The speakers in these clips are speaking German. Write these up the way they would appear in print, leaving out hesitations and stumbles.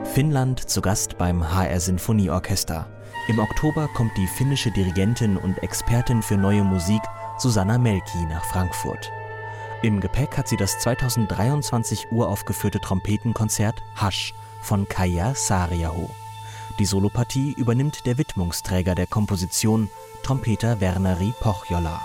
Finnland zu Gast beim HR Sinfonieorchester. Im Oktober kommt die finnische Dirigentin und Expertin für neue Musik Susanna Melki nach Frankfurt. Im Gepäck hat sie das 2023 uraufgeführte Trompetenkonzert Hush von Kaija Saariaho. Die Solopartie übernimmt der Widmungsträger der Komposition, Trompeter Verneri Pohjola.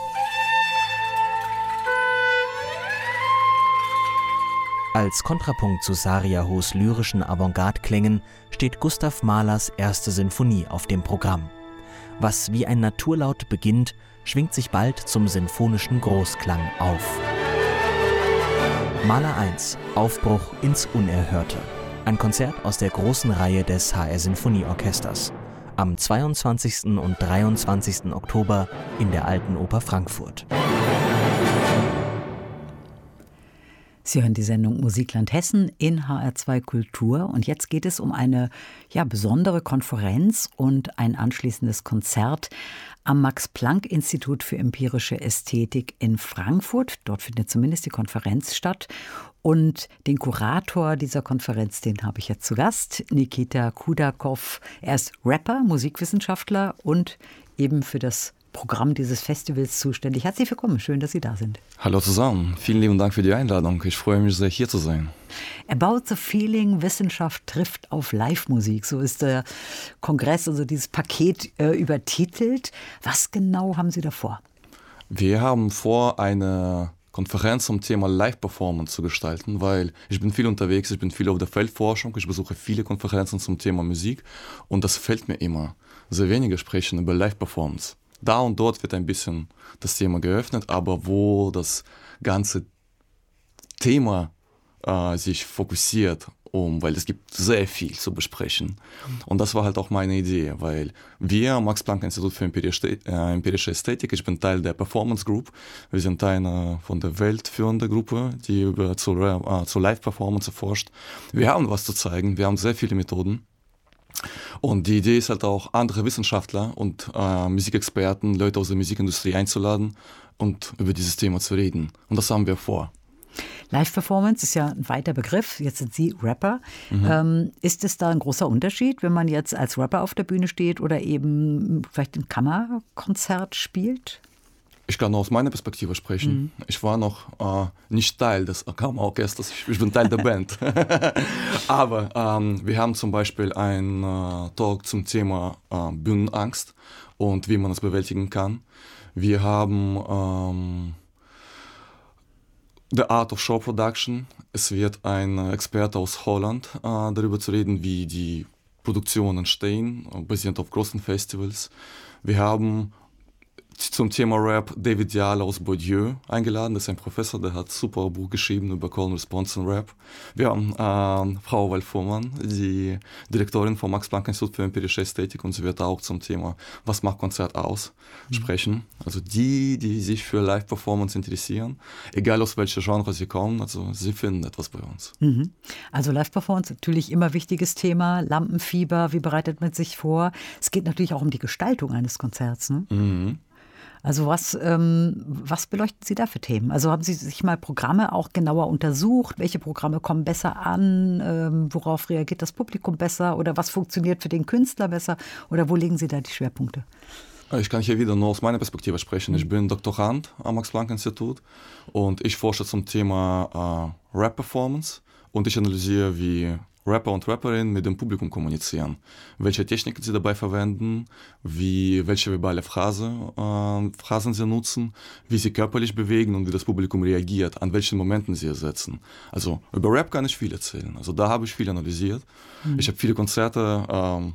Als Kontrapunkt zu Saariahos lyrischen Avantgarde-Klängen steht Gustav Mahlers erste Sinfonie auf dem Programm. Was wie ein Naturlaut beginnt, schwingt sich bald zum sinfonischen Großklang auf. Mahler 1 – Aufbruch ins Unerhörte. Ein Konzert aus der großen Reihe des HR Sinfonieorchesters. Am 22. und 23. Oktober in der Alten Oper Frankfurt. Sie hören die Sendung Musikland Hessen in HR2 Kultur und jetzt geht es um eine besondere Konferenz und ein anschließendes Konzert am Max-Planck-Institut für empirische Ästhetik in Frankfurt. Dort findet zumindest die Konferenz statt und den Kurator dieser Konferenz, den habe ich jetzt zu Gast, Nikita Kudakov. Er ist Rapper, Musikwissenschaftler und eben für das Programm dieses Festivals zuständig. Herzlich willkommen, schön, dass Sie da sind. Hallo zusammen, vielen lieben Dank für die Einladung. Ich freue mich sehr, hier zu sein. About the Feeling, Wissenschaft trifft auf Live-Musik. So ist der Kongress, also dieses Paket übertitelt. Was genau haben Sie da vor? Wir haben vor, eine Konferenz zum Thema Live-Performance zu gestalten, weil ich bin viel unterwegs, ich bin viel auf der Feldforschung, ich besuche viele Konferenzen zum Thema Musik und das fällt mir immer. Sehr wenige sprechen über Live-Performance. Da und dort wird ein bisschen das Thema geöffnet, aber wo das ganze Thema sich fokussiert, weil es gibt sehr viel zu besprechen. Und das war halt auch meine Idee, weil wir, Max-Planck-Institut für empirische Ästhetik, ich bin Teil der Performance Group, wir sind eine von der Welt führende Gruppe, die zu Live-Performance forscht. Wir haben was zu zeigen, wir haben sehr viele Methoden. Und die Idee ist halt auch, andere Wissenschaftler und Musikexperten, Leute aus der Musikindustrie einzuladen und über dieses Thema zu reden. Und das haben wir vor. Live-Performance ist ja ein weiter Begriff. Jetzt sind Sie Rapper. Ist es da ein großer Unterschied, wenn man jetzt als Rapper auf der Bühne steht oder eben vielleicht ein Kammerkonzert spielt? Ich kann nur aus meiner Perspektive sprechen. Ich war noch nicht Teil des Kammerorchesters, ich bin Teil der Band. Aber wir haben zum Beispiel einen Talk zum Thema Bühnenangst und wie man es bewältigen kann. Wir haben The Art of Show Production. Es wird ein Experte aus Holland darüber zu reden, wie die Produktionen entstehen, basierend auf großen Festivals. Wir haben zum Thema Rap David Diala aus Bourdieu eingeladen. Das ist ein Professor, der hat ein super Buch geschrieben über Call and Response und Rap. Wir haben Frau Waldfuhrmann, die Direktorin vom Max-Planck-Institut für empirische Ästhetik, und sie wird auch zum Thema Was macht Konzert aus? Sprechen. Also die sich für Live-Performance interessieren, egal aus welcher Genre sie kommen, also sie finden etwas bei uns. Also Live-Performance, natürlich immer wichtiges Thema, Lampenfieber, wie bereitet man sich vor? Es geht natürlich auch um die Gestaltung eines Konzerts, ne? Also was beleuchten Sie da für Themen? Also haben Sie sich mal Programme auch genauer untersucht? Welche Programme kommen besser an? Worauf reagiert das Publikum besser? Oder was funktioniert für den Künstler besser? Oder wo legen Sie da die Schwerpunkte? Ich kann hier wieder nur aus meiner Perspektive sprechen. Ich bin Doktorand am Max-Planck-Institut und ich forsche zum Thema Rap-Performance und ich analysiere, wie Rapper und Rapperinnen mit dem Publikum kommunizieren. Welche Techniken sie dabei verwenden, welche verbale Phrasen sie nutzen, wie sie körperlich bewegen und wie das Publikum reagiert, an welchen Momenten sie ersetzen. Also über Rap kann ich viel erzählen. Also da habe ich viel analysiert. Ich habe viele Konzerte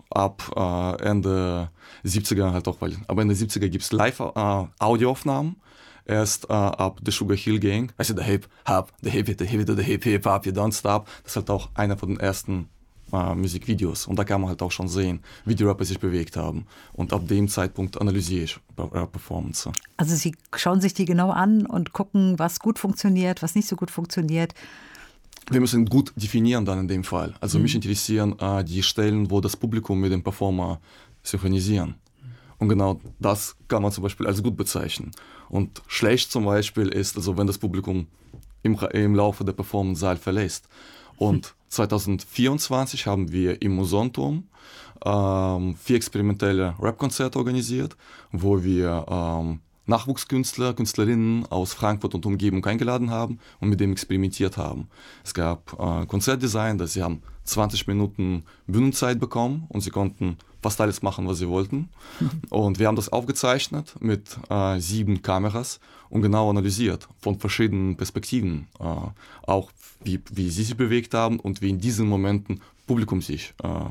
ab Ende 70er halt auch, weil ab Ende 70er gibt es Live-Audioaufnahmen. Erst ab The Sugar Hill Gang, also the Hip Hop, the Hip Hip, the Hip Hip, the Hip Hip Hop, you don't stop. Das ist halt auch einer von den ersten Musikvideos. Und da kann man halt auch schon sehen, wie die Rapper sich bewegt haben. Und ab dem Zeitpunkt analysiere ich Performance. Also Sie schauen sich die genau an und gucken, was gut funktioniert, was nicht so gut funktioniert. Wir müssen gut definieren dann in dem Fall. Also mich interessieren die Stellen, wo das Publikum mit dem Performer synchronisieren. Und genau das kann man zum Beispiel als gut bezeichnen. Und schlecht zum Beispiel ist, also wenn das Publikum im Laufe der Performance Saal verlässt. Und 2024 haben wir im Musonturm 4 experimentelle Rap-Konzerte organisiert, wo wir Nachwuchskünstler, Künstlerinnen aus Frankfurt und Umgebung eingeladen haben und mit dem experimentiert haben. Es gab Konzertdesign, sie haben 20 Minuten Bühnenzeit bekommen und sie konnten fast alles machen, was sie wollten. Und wir haben das aufgezeichnet mit 7 Kameras und genau analysiert von verschiedenen Perspektiven. Auch wie sie sich bewegt haben und wie in diesen Momenten Publikum sich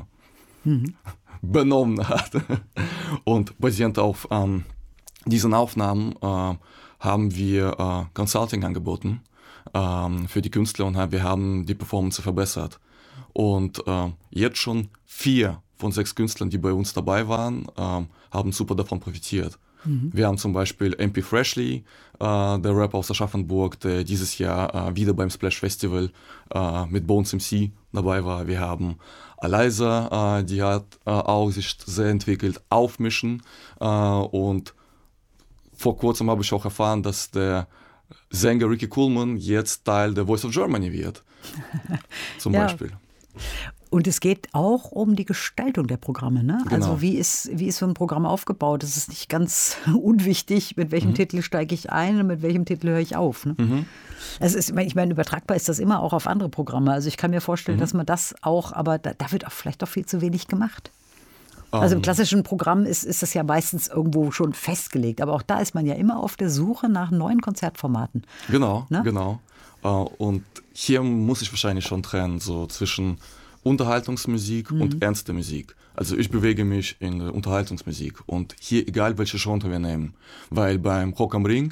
benommen hat. Und basierend auf diesen Aufnahmen haben wir Consulting angeboten für die Künstler und wir haben die Performance verbessert. Und jetzt schon 4 von 6 Künstlern, die bei uns dabei waren, haben super davon profitiert. Wir haben zum Beispiel MP Freshly, der Rapper aus Aschaffenburg, der dieses Jahr wieder beim Splash Festival mit Bones MC dabei war. Wir haben Aliza, die hat auch sich sehr entwickelt, Aufmischen. Und vor kurzem habe ich auch erfahren, dass der Sänger Ricky Kuhlmann jetzt Teil der Voice of Germany wird. Zum Beispiel. Und es geht auch um die Gestaltung der Programme, ne? Genau. Also wie ist so ein Programm aufgebaut? Es ist nicht ganz unwichtig, mit welchem Titel steige ich ein und mit welchem Titel höre ich auf. Ne? Also ich meine, übertragbar ist das immer auch auf andere Programme. Also ich kann mir vorstellen, dass man das auch, aber da wird auch vielleicht doch viel zu wenig gemacht. Also im klassischen Programm ist das ja meistens irgendwo schon festgelegt. Aber auch da ist man ja immer auf der Suche nach neuen Konzertformaten. Genau, ne? Genau. Und hier muss ich wahrscheinlich schon trennen, so zwischen Unterhaltungsmusik und ernste Musik. Also ich bewege mich in der Unterhaltungsmusik und hier egal welche Genre wir nehmen, weil beim Rock am Ring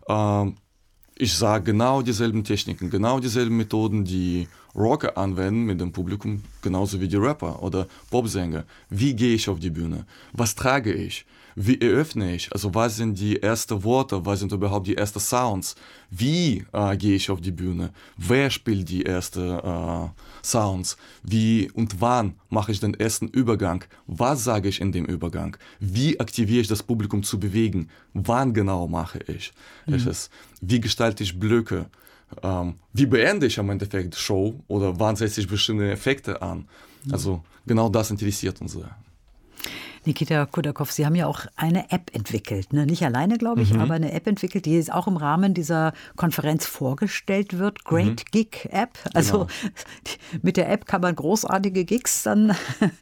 ich sage genau dieselben Techniken, genau dieselben Methoden, die Rocker anwenden mit dem Publikum, genauso wie die Rapper oder Popsänger. Wie gehe ich auf die Bühne? Was trage ich? Wie eröffne ich? Also was sind die ersten Worte? Was sind überhaupt die ersten Sounds? Wie gehe ich auf die Bühne? Wer spielt die ersten Sounds? Wie und wann mache ich den ersten Übergang? Was sage ich in dem Übergang? Wie aktiviere ich das Publikum zu bewegen? Wann genau mache ich es? Wie gestalte ich Blöcke? Wie beende ich am Endeffekt die Show? Oder wann setze ich bestimmte Effekte an? Also genau das interessiert uns sehr. Nikita Khudakow, Sie haben ja auch eine App entwickelt, ne? Nicht alleine, glaube ich, aber eine App entwickelt, die jetzt auch im Rahmen dieser Konferenz vorgestellt wird. Great Gig App. Also mit der App kann man großartige Gigs dann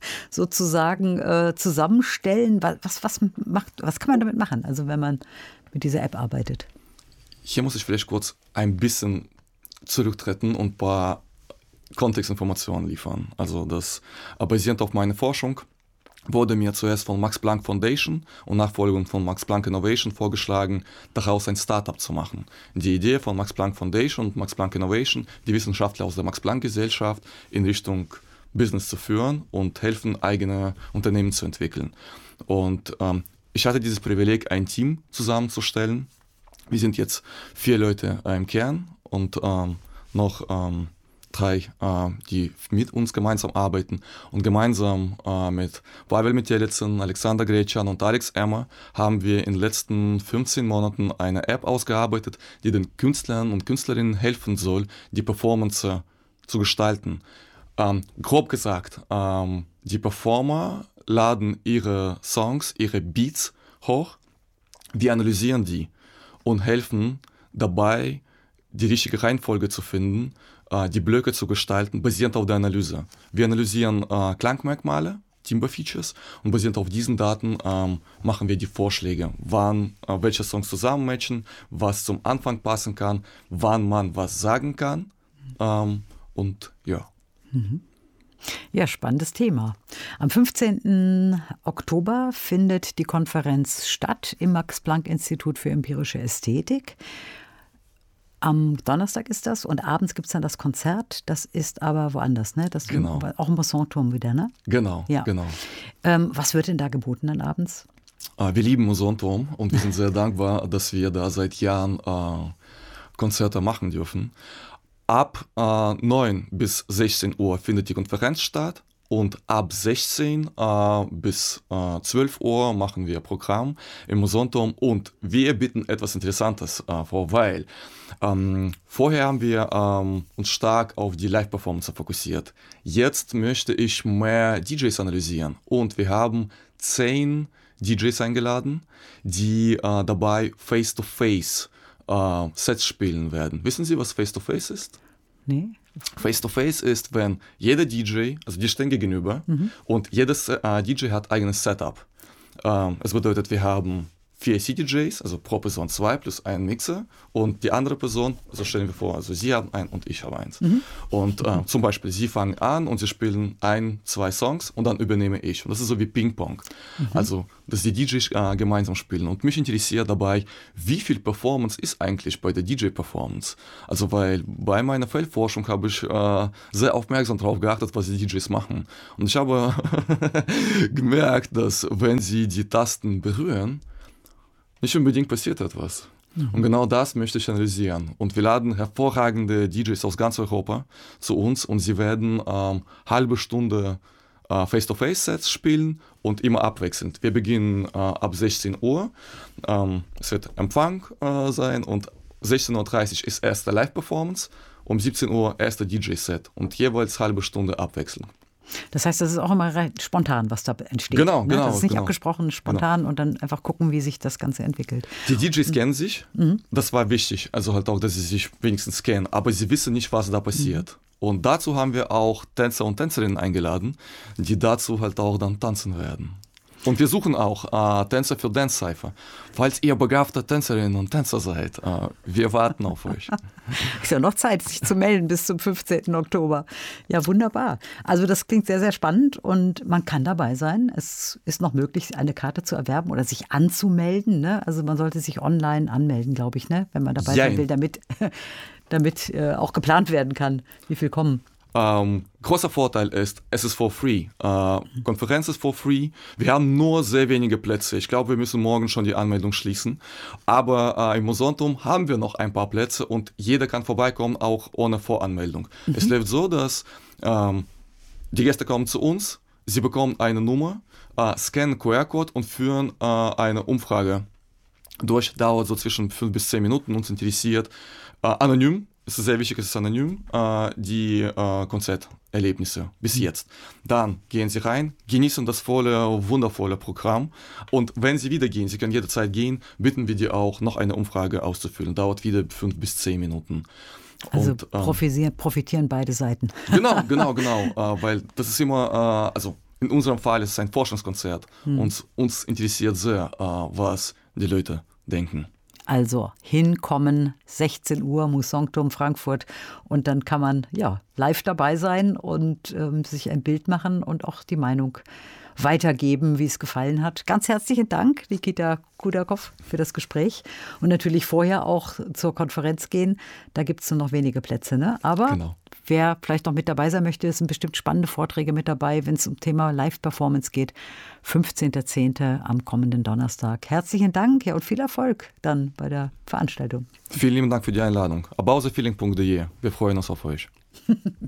sozusagen zusammenstellen. Was kann man damit machen, also wenn man mit dieser App arbeitet? Hier muss ich vielleicht kurz ein bisschen zurücktreten und ein paar Kontextinformationen liefern. Also das basierend auf meiner Forschung wurde mir zuerst von Max Planck Foundation und Nachfolgung von Max Planck Innovation vorgeschlagen, daraus ein Startup zu machen. Die Idee von Max Planck Foundation und Max Planck Innovation, die Wissenschaftler aus der Max Planck Gesellschaft in Richtung Business zu führen und helfen, eigene Unternehmen zu entwickeln. Und ich hatte dieses Privileg, ein Team zusammenzustellen. Wir sind jetzt 4 Leute im Kern und noch 3, die mit uns gemeinsam arbeiten. Und gemeinsam mit Pavel Metelitsyn, Alexander Gretschan und Alex Emmer haben wir in den letzten 15 Monaten eine App ausgearbeitet, die den Künstlern und Künstlerinnen helfen soll, die Performance zu gestalten. Grob gesagt, die Performer laden ihre Songs, ihre Beats hoch, wir analysieren die und helfen dabei, die richtige Reihenfolge zu finden, die Blöcke zu gestalten, basierend auf der Analyse. Wir analysieren Klangmerkmale, Timbre-Features und basierend auf diesen Daten machen wir die Vorschläge, wann welche Songs zusammenmatchen, was zum Anfang passen kann, wann man was sagen kann und ja. Ja, spannendes Thema. Am 15. Oktober findet die Konferenz statt im Max-Planck-Institut für empirische Ästhetik. Am Donnerstag ist das und abends gibt es dann das Konzert. Das ist aber woanders, ne? Das genau. Auch im Musonturm wieder, ne? Genau, ja. Genau. Was wird denn da geboten dann abends? Wir lieben Musonturm und wir sind sehr dankbar, dass wir da seit Jahren Konzerte machen dürfen. Ab 9 bis 16 Uhr findet die Konferenz statt. und ab 16 bis 12 Uhr machen wir Programm im Musanturm und wir bieten etwas Interessantes vor, weil vorher haben wir uns stark auf die Live-Performance fokussiert. Jetzt möchte ich mehr DJs analysieren und wir haben 10 DJs eingeladen, die dabei Face-to-Face Sets spielen werden. Wissen Sie, was Face-to-Face ist? Nee. Face-to-Face ist, wenn jeder DJ, also die stehen gegenüber und jedes DJ hat eigenes Setup. Es bedeutet, wir haben 4 CDJs, also pro Person 2 plus ein Mixer und die andere Person, also stellen wir vor, also Sie haben einen und ich habe eins. Und zum Beispiel, Sie fangen an und Sie spielen 1, 2 Songs und dann übernehme ich. Und das ist so wie Ping-Pong. Also, dass die DJs gemeinsam spielen. Und mich interessiert dabei, wie viel Performance ist eigentlich bei der DJ-Performance? Also, weil bei meiner Feldforschung habe ich sehr aufmerksam darauf geachtet, was die DJs machen. Und ich habe gemerkt, dass wenn sie die Tasten berühren, nicht unbedingt passiert etwas. Und genau das möchte ich analysieren. Und wir laden hervorragende DJs aus ganz Europa zu uns und sie werden halbe Stunde Face-to-Face-Sets spielen und immer abwechselnd. Wir beginnen ab 16 Uhr. Es wird Empfang sein und 16:30 Uhr ist erste Live-Performance, um 17 Uhr erster DJ-Set und jeweils halbe Stunde abwechselnd. Das heißt, das ist auch immer recht spontan, was da entsteht. Genau, ne? genau. Das ist nicht genau. abgesprochen, spontan und dann einfach gucken, wie sich das Ganze entwickelt. Die DJs kennen sich, das war wichtig, also halt auch, dass sie sich wenigstens kennen, aber sie wissen nicht, was da passiert. Und dazu haben wir auch Tänzer und Tänzerinnen eingeladen, die dazu halt auch dann tanzen werden. Und wir suchen auch Tänzer für Dance Cypher. Falls ihr begabte Tänzerinnen und Tänzer seid, wir warten auf euch. Ist ja noch Zeit, sich zu melden bis zum 15. Oktober. Ja, wunderbar. Also das klingt sehr, sehr spannend und man kann dabei sein. Es ist noch möglich, eine Karte zu erwerben oder sich anzumelden. Ne? Also man sollte sich online anmelden, glaube ich, ne? Wenn man dabei sein will, damit auch geplant werden kann, wie viel kommen. Großer Vorteil ist, es ist for free. Konferenz ist for free. Wir haben nur sehr wenige Plätze. Ich glaube, wir müssen morgen schon die Anmeldung schließen. Aber im Musanturm haben wir noch ein paar Plätze und jeder kann vorbeikommen, auch ohne Voranmeldung. Es läuft so, dass die Gäste kommen zu uns, sie bekommen eine Nummer, scannen QR-Code und führen eine Umfrage durch. Dauert so zwischen 5 bis 10 Minuten. Uns interessiert anonym. Es ist sehr wichtig, es ist anonym, die Konzerterlebnisse bis jetzt. Dann gehen Sie rein, genießen das wundervolle Programm und wenn Sie wieder gehen, Sie können jederzeit gehen, bitten wir die auch, noch eine Umfrage auszufüllen. Dauert wieder 5 bis 10 Minuten. Also profitieren beide Seiten. Genau, weil das ist immer, also in unserem Fall ist es ein Forschungskonzert und uns interessiert sehr, was die Leute denken. Also hinkommen, 16 Uhr, Musanturm Frankfurt und dann kann man live dabei sein und sich ein Bild machen und auch die Meinung weitergeben, wie es gefallen hat. Ganz herzlichen Dank, Nikita Kudakov, für das Gespräch und natürlich vorher auch zur Konferenz gehen. Da gibt es nur noch wenige Plätze, ne? Aber wer vielleicht noch mit dabei sein möchte, es sind bestimmt spannende Vorträge mit dabei, wenn es um Thema Live-Performance geht. 15.10. am kommenden Donnerstag. Herzlichen Dank und viel Erfolg dann bei der Veranstaltung. Vielen lieben Dank für die Einladung. abauthefeeling.de. Wir freuen uns auf euch.